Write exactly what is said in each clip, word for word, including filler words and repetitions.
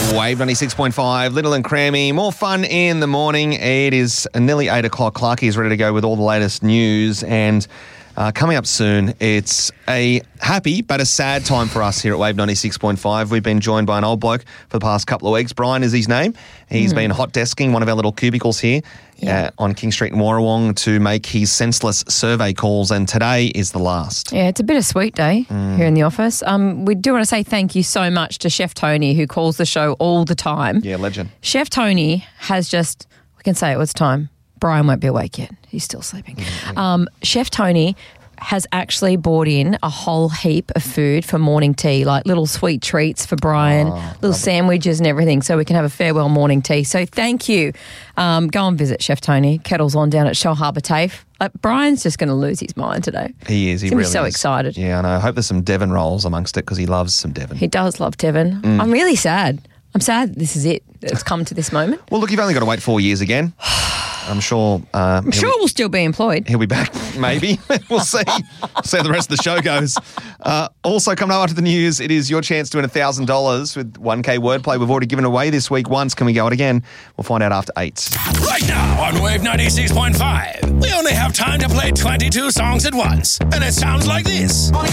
Wave ninety-six point five, Little and Crammy. More fun in the morning. It is nearly eight o'clock. Clarkie is ready to go with all the latest news. And uh, coming up soon, it's a happy but a sad time for us here at Wave ninety-six point five. We've been joined by an old bloke for the past couple of weeks. Brian is his name. He's mm. been hot desking one of our little cubicles here yeah. uh, on King Street in Warrawong to make his senseless survey calls. And today is the last. Yeah, it's a bittersweet day mm. here in the office. Um, we do want to say thank you so much to Chef Tony, who calls the show all the time. Yeah, legend. Chef Tony has just, we can say it was time. Brian won't be awake yet. He's still sleeping. Mm-hmm. Um, Chef Tony has actually bought in a whole heap of food for morning tea, like little sweet treats for Brian, oh, little sandwiches and everything, so we can have a farewell morning tea. So thank you. Um, go and visit Chef Tony. Kettle's on down at Shell Harbour TAFE. Like, Brian's just going to lose his mind today. He is. He He's really be so is. excited. Yeah, I know. I hope there's some Devon rolls amongst it because he loves some Devon. He does love Devon. Mm. I'm really sad. I'm sad this is it. It's come to this moment. Well, look, you've only got to wait four years again. I'm sure. Uh, I'm sure we'll still be employed. He'll be back, maybe. We'll see. See how the rest of the show goes. Uh, also, coming up after the news, it is your chance to win one thousand dollars with one K wordplay. We've already given away this week once. Can we go it again? We'll find out after eight. Right now on Wave ninety-six point five, we only have time to play twenty-two songs at once. And it sounds like this. Money.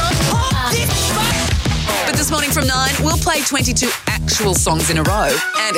But this morning from nine, we'll play twenty-two actual songs in a row. And